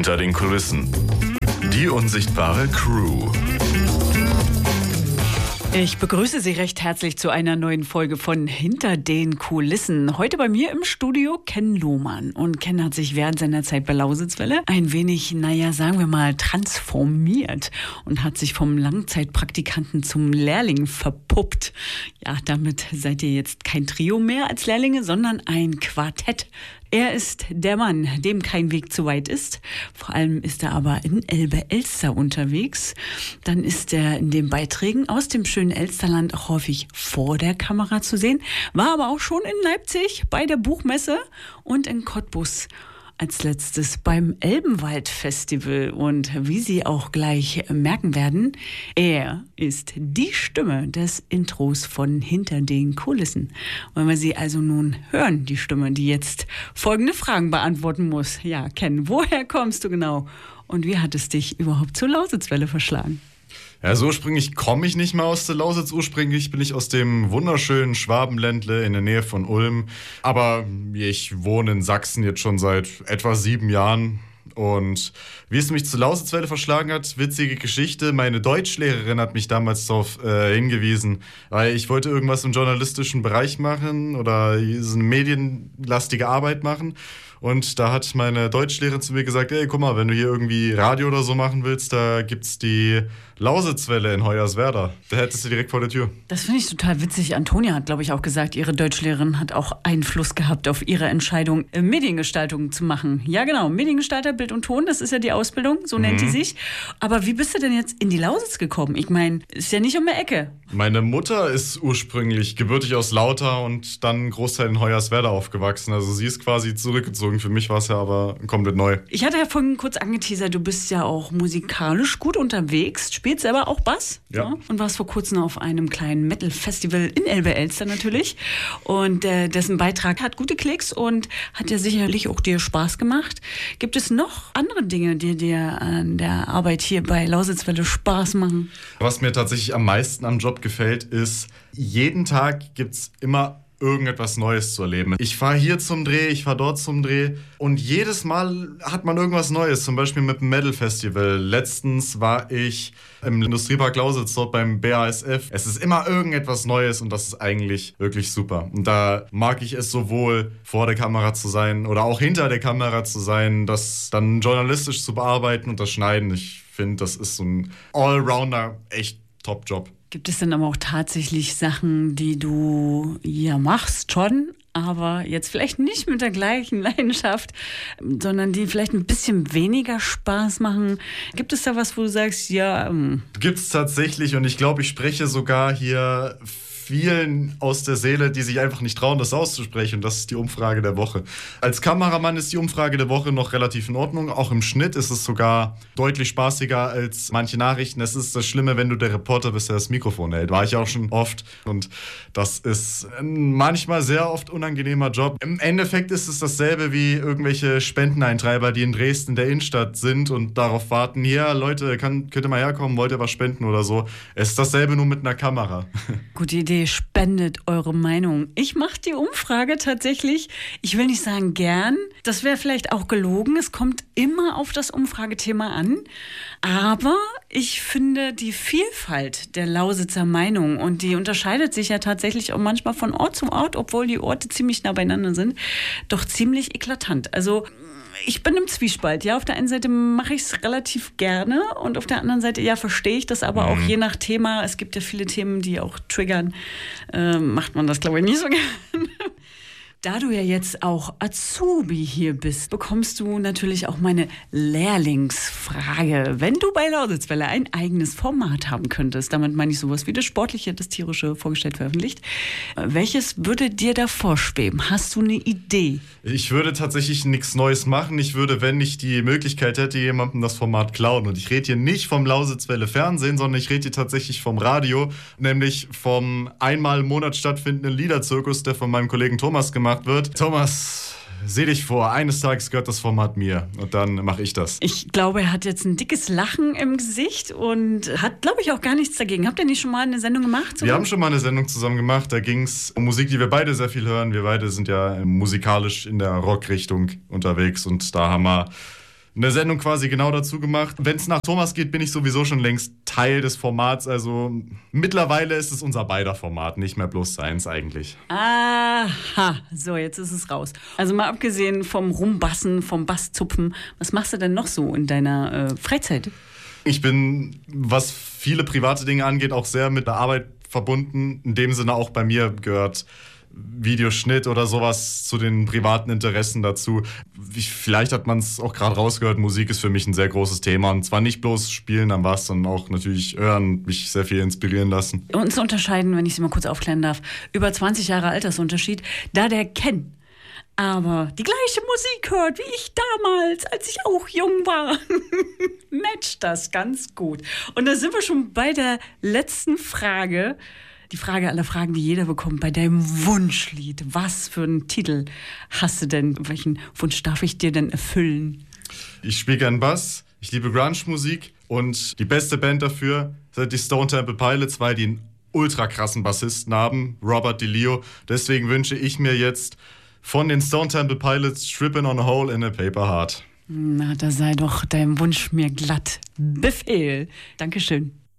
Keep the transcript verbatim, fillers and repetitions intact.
Hinter den Kulissen. Die unsichtbare Crew. Ich begrüße Sie recht herzlich zu einer neuen Folge von Hinter den Kulissen. Heute bei mir im Studio Ken Lohmann. Und Ken hat sich während seiner Zeit bei Lausitzwelle ein wenig, naja, sagen wir mal, transformiert und hat sich vom Langzeitpraktikanten zum Lehrling verpuppt. Ja, damit seid ihr jetzt kein Trio mehr als Lehrlinge, sondern ein Quartett. Er ist der Mann, dem kein Weg zu weit ist. Vor allem ist er aber in Elbe-Elster unterwegs. Dann ist er in den Beiträgen aus dem schönen Elsterland auch häufig vor der Kamera zu sehen. War aber auch schon in Leipzig bei der Buchmesse und in Cottbus als letztes beim Elbenwald-Festival. Und wie Sie auch gleich merken werden, er ist die Stimme des Intros von Hinter den Kulissen. Wollen wir sie also nun hören, die Stimme, die jetzt folgende Fragen beantworten muss. Ja, Ken, woher kommst du genau? Und wie hat es dich überhaupt zur Lausitzwelle verschlagen? Ja, so ursprünglich komme ich nicht mal aus der Lausitz. Ursprünglich bin ich aus dem wunderschönen Schwabenländle in der Nähe von Ulm. Aber ich wohne in Sachsen jetzt schon seit etwa sieben Jahren. Und wie es mich zur Lausitzwelle verschlagen hat, witzige Geschichte. Meine Deutschlehrerin hat mich damals darauf äh, hingewiesen, weil ich wollte irgendwas im journalistischen Bereich machen oder so eine medienlastige Arbeit machen. Und da hat meine Deutschlehrerin zu mir gesagt, ey, guck mal, wenn du hier irgendwie Radio oder so machen willst, da gibt's die Lausitzwelle in Hoyerswerda. Da hättest du direkt vor der Tür. Das finde ich total witzig. Antonia hat, glaube ich, auch gesagt, ihre Deutschlehrerin hat auch Einfluss gehabt auf ihre Entscheidung, Mediengestaltung zu machen. Ja, genau, Mediengestalter, Bild und Ton, das ist ja die Ausbildung, so mhm. nennt die sich. Aber wie bist du denn jetzt in die Lausitz gekommen? Ich meine, ist ja nicht um die Ecke. Meine Mutter ist ursprünglich gebürtig aus Lauter und dann einen Großteil in Hoyerswerda aufgewachsen. Also sie ist quasi zurückgezogen. Für mich war es ja aber komplett neu. Ich hatte ja vorhin kurz angeteasert, du bist ja auch musikalisch gut unterwegs, spielst selber auch Bass. Ja. Ja, und warst vor kurzem auf einem kleinen Metal-Festival in Elbe-Elster natürlich. Und äh, dessen Beitrag hat gute Klicks und hat ja sicherlich auch dir Spaß gemacht. Gibt es noch andere Dinge, die dir an der Arbeit hier bei Lausitzwelle Spaß machen? Was mir tatsächlich am meisten am Job gefällt, ist, jeden Tag gibt es immer irgendetwas Neues zu erleben. Ich fahre hier zum Dreh, ich fahre dort zum Dreh und jedes Mal hat man irgendwas Neues, zum Beispiel mit dem Metal Festival. Letztens war ich im Industriepark Lausitz, dort beim B A S F. Es ist immer irgendetwas Neues und das ist eigentlich wirklich super. Und da mag ich es sowohl vor der Kamera zu sein oder auch hinter der Kamera zu sein, das dann journalistisch zu bearbeiten und das Schneiden. Ich finde, das ist so ein Allrounder, echt Top-Job. Gibt es denn aber auch tatsächlich Sachen, die du ja machst schon, aber jetzt vielleicht nicht mit der gleichen Leidenschaft, sondern die vielleicht ein bisschen weniger Spaß machen? Gibt es da was, wo du sagst, ja... Ähm Gibt es tatsächlich und ich glaube, ich spreche sogar hier vielen aus der Seele, die sich einfach nicht trauen, das auszusprechen. Und das ist die Umfrage der Woche. Als Kameramann ist die Umfrage der Woche noch relativ in Ordnung. Auch im Schnitt ist es sogar deutlich spaßiger als manche Nachrichten. Es ist das Schlimme, wenn du der Reporter bist, der das Mikrofon hält. War ich auch schon oft. Und das ist ein manchmal sehr oft unangenehmer Job. Im Endeffekt ist es dasselbe wie irgendwelche Spendeneintreiber, die in Dresden der Innenstadt sind und darauf warten, hier, Leute, kann, könnt ihr mal herkommen, wollt ihr was spenden oder so. Es ist dasselbe nur mit einer Kamera. Gute Idee. Spendet eure Meinung. Ich mache die Umfrage tatsächlich, ich will nicht sagen gern, das wäre vielleicht auch gelogen, es kommt immer auf das Umfragethema an, aber ich finde die Vielfalt der Lausitzer Meinung und die unterscheidet sich ja tatsächlich auch manchmal von Ort zu Ort, obwohl die Orte ziemlich nah beieinander sind, doch ziemlich eklatant. Also ich bin im Zwiespalt. Ja, auf der einen Seite mache ich es relativ gerne und auf der anderen Seite, ja, verstehe ich das aber mhm. auch je nach Thema. Es gibt ja viele Themen, die auch triggern. Äh, macht man das, glaube ich, nicht so gerne. Da du ja jetzt auch Azubi hier bist, bekommst du natürlich auch meine Lehrlingsfrage. Wenn du bei Lausitzwelle ein eigenes Format haben könntest, damit meine ich sowas wie das Sportliche, das Tierische vorgestellt veröffentlicht, welches würde dir da vorschweben? Hast du eine Idee? Ich würde tatsächlich nichts Neues machen. Ich würde, wenn ich die Möglichkeit hätte, jemandem das Format klauen. Und ich rede hier nicht vom Lausitzwelle Fernsehen, sondern ich rede hier tatsächlich vom Radio, nämlich vom einmal im Monat stattfindenden Liederzirkus, der von meinem Kollegen Thomas gemacht wird. Thomas, seh dich vor, eines Tages gehört das Format mir und dann mache ich das. Ich glaube, er hat jetzt ein dickes Lachen im Gesicht und hat, glaube ich, auch gar nichts dagegen. Habt ihr nicht schon mal eine Sendung gemacht? So? Wir haben schon mal eine Sendung zusammen gemacht. Da ging es um Musik, die wir beide sehr viel hören. Wir beide sind ja musikalisch in der Rockrichtung unterwegs und da haben wir eine Sendung quasi genau dazu gemacht. Wenn es nach Thomas geht, bin ich sowieso schon längst Teil des Formats. Also mittlerweile ist es unser beider Format, nicht mehr bloß seins eigentlich. Aha, so, jetzt ist es raus. Also mal abgesehen vom Rumbassen, vom Basszupfen, was machst du denn noch so in deiner äh, Freizeit? Ich bin, was viele private Dinge angeht, auch sehr mit der Arbeit verbunden. In dem Sinne auch bei mir gehört Videoschnitt oder sowas zu den privaten Interessen dazu. Wie, vielleicht hat man es auch gerade rausgehört, Musik ist für mich ein sehr großes Thema. Und zwar nicht bloß spielen am Bass, sondern auch natürlich hören, mich sehr viel inspirieren lassen. Uns unterscheiden, wenn ich Sie mal kurz aufklären darf, über zwanzig Jahre Altersunterschied, da der Ken aber die gleiche Musik hört wie ich damals, als ich auch jung war. Matcht das ganz gut. Und da sind wir schon bei der letzten Frage. Die Frage aller Fragen, die jeder bekommt, bei deinem Wunschlied. Was für einen Titel hast du denn? Welchen Wunsch darf ich dir denn erfüllen? Ich spiele gern Bass, ich liebe Grunge-Musik und die beste Band dafür sind die Stone Temple Pilots, weil die einen ultra krassen Bassisten haben, Robert DeLeo. Deswegen wünsche ich mir jetzt von den Stone Temple Pilots Trippin' on a Hole in a Paper Heart. Na, da sei doch dein Wunsch mir glatt Befehl. Dankeschön.